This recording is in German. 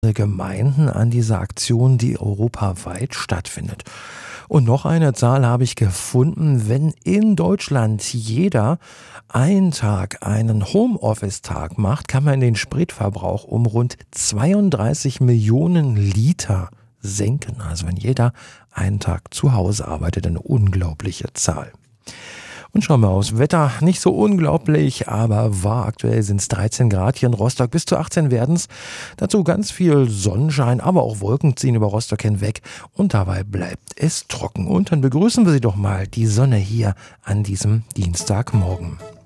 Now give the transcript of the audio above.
Gemeinden an dieser Aktion, die europaweit stattfindet. Und noch eine Zahl habe ich gefunden: Wenn in Deutschland jeder einen Tag einen Homeoffice-Tag macht, kann man den Spritverbrauch um rund 32 Millionen Liter senken. Also wenn jeder einen Tag zu Hause arbeitet, eine unglaubliche Zahl. Und schauen wir aufs Wetter. Nicht so unglaublich, aber wahr. Aktuell sind es 13 Grad hier in Rostock. Bis zu 18 werden es. Dazu ganz viel Sonnenschein, aber auch Wolken ziehen über Rostock hinweg. Und dabei bleibt es trocken. Und dann begrüßen wir Sie doch mal, die Sonne hier an diesem Dienstagmorgen.